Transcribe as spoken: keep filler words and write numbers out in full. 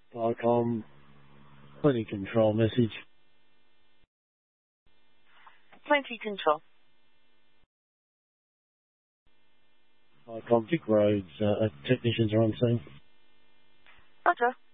Viacom, plenty control message. Plenty control. Viacom, Vic Roads, uh, technicians are on scene. Roger.